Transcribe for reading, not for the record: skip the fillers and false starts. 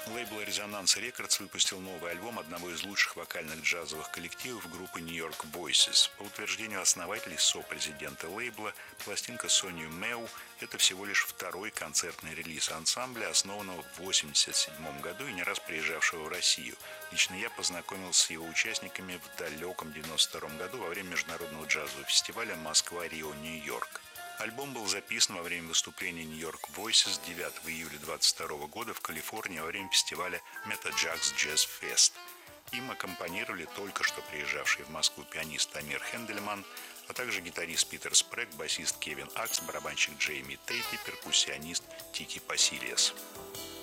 Лейбл Resonance Records выпустил новый альбом одного из лучших вокальных джазовых коллективов группы New York Voices. По утверждению основателей сопрезидента лейбла, пластинка Sony Meu – это всего лишь второй концертный релиз ансамбля, основанного в 1987 году и не раз приезжавшего в Россию. Лично я познакомился с его участниками в далеком 1992 году во время международного джазового фестиваля «Москва-Рио-Нью-Йорк». Альбом был записан во время выступления New York Voices 9 июля 2022 года в Калифорнии во время фестиваля Metajax Jazz Fest. Им аккомпанировали только что приезжавший в Москву пианист Амир Хендельман, а также гитарист Питер Спрэг, басист Кевин Акс, барабанщик Джейми Тейт и перкуссионист Тики Пасильес.